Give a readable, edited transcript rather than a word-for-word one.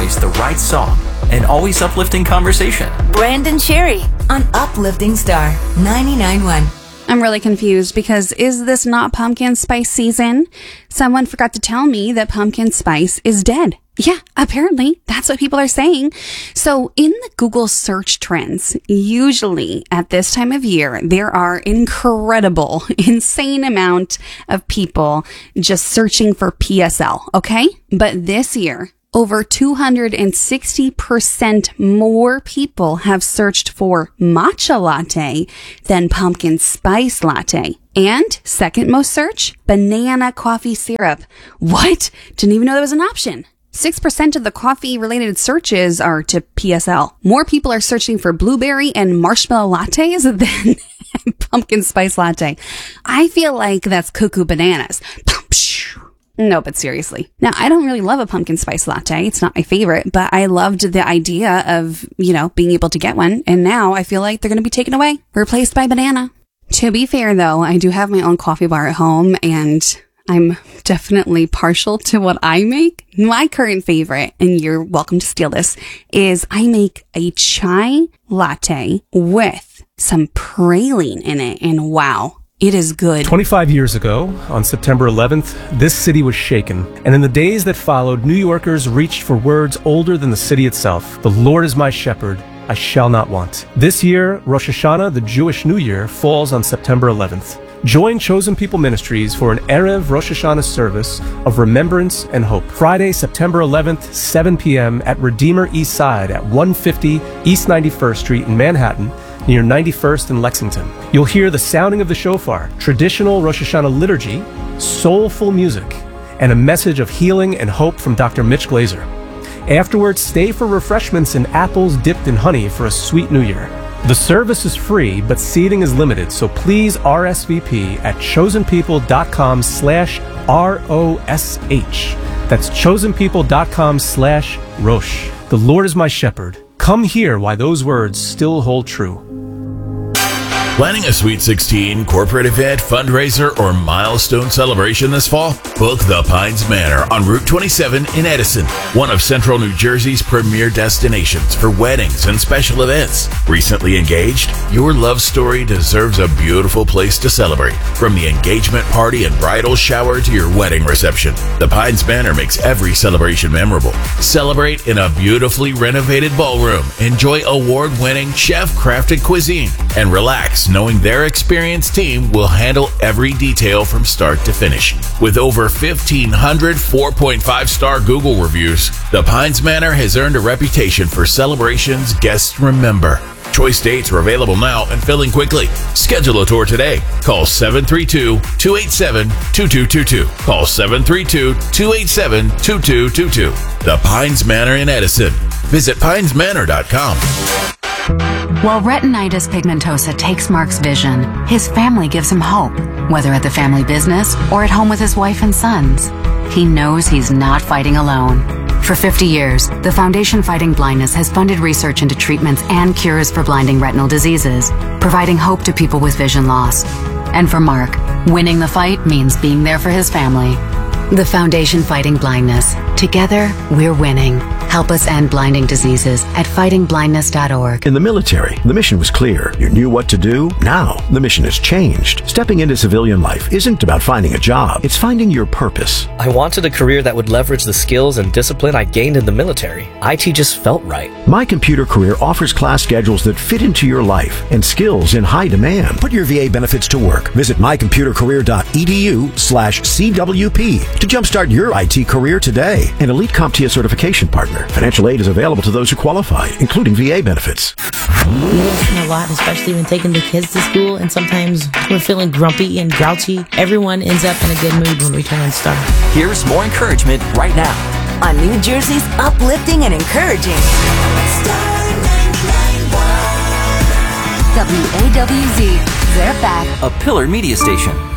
always the right song and always uplifting conversation. Brandon Cherry on Uplifting Star 99.1. I'm really confused because is this not pumpkin spice season? Someone forgot to tell me that pumpkin spice is dead. Yeah, apparently that's what people are saying. So in the Google search trends, usually at this time of year, there are insane amount of people just searching for PSL. Okay. But this year, over 260% more people have searched for matcha latte than pumpkin spice latte. And second most search, banana coffee syrup. What? Didn't even know there was an option. 6% of the coffee-related searches are to PSL. More people are searching for blueberry and marshmallow lattes than pumpkin spice latte. I feel like that's cuckoo bananas. No, but seriously. Now, I don't really love a pumpkin spice latte. It's not my favorite, but I loved the idea of, being able to get one. And now I feel like they're going to be taken away, replaced by banana. To be fair, though, I do have my own coffee bar at home, and I'm definitely partial to what I make. My current favorite, and you're welcome to steal this, is I make a chai latte with some praline in it. And wow. It is good. 25 years ago, on September 11th, this city was shaken. And in the days that followed, New Yorkers reached for words older than the city itself. The Lord is my shepherd, I shall not want. This year, Rosh Hashanah, the Jewish New Year, falls on September 11th. Join Chosen People Ministries for an Erev Rosh Hashanah service of remembrance and hope. Friday, September 11th, 7 p.m. at Redeemer East Side at 150 East 91st Street in Manhattan, near 91st and Lexington. You'll hear the sounding of the shofar, traditional Rosh Hashanah liturgy, soulful music, and a message of healing and hope from Dr. Mitch Glazer. Afterwards, stay for refreshments and apples dipped in honey for a sweet new year. The service is free, but seating is limited, so please RSVP at chosenpeople.com/ROSH. That's chosenpeople.com/Rosh. The Lord is my shepherd. Come hear why those words still hold true. Planning a Sweet 16, corporate event, fundraiser, or milestone celebration this fall? Book the Pines Manor on Route 27 in Edison, one of Central New Jersey's premier destinations for weddings and special events. Recently engaged? Your love story deserves a beautiful place to celebrate. From the engagement party and bridal shower to your wedding reception, the Pines Manor makes every celebration memorable. Celebrate in a beautifully renovated ballroom, enjoy award-winning chef-crafted cuisine, and relax knowing their experienced team will handle every detail from start to finish. With over 1,500 4.5-star Google reviews, the Pines Manor has earned a reputation for celebrations guests remember. Choice dates are available now and filling quickly. Schedule a tour today. Call 732-287-2222. Call 732-287-2222. The Pines Manor in Edison. Visit pinesmanor.com. While retinitis pigmentosa takes Mark's vision, his family gives him hope, whether at the family business or at home with his wife and sons. He knows he's not fighting alone. For 50 years, the Foundation Fighting Blindness has funded research into treatments and cures for blinding retinal diseases, providing hope to people with vision loss. And for Mark, winning the fight means being there for his family. The Foundation Fighting Blindness. Together, we're winning. Help us end blinding diseases at fightingblindness.org. In the military, the mission was clear. You knew what to do. Now, the mission has changed. Stepping into civilian life isn't about finding a job. It's finding your purpose. I wanted a career that would leverage the skills and discipline I gained in the military. IT just felt right. My Computer Career offers class schedules that fit into your life and skills in high demand. Put your VA benefits to work. Visit mycomputercareer.edu/CWP to jumpstart your IT career today. An elite CompTIA certification partner. Financial aid is available to those who qualify, including VA benefits. We listen a lot, especially when taking the kids to school, and sometimes we're feeling grumpy and grouchy. Everyone ends up in a good mood when we turn on Star. Here's more encouragement right now on New Jersey's uplifting and encouraging Star 99.1. WAWZ, Fairfax, a Pillar Media station.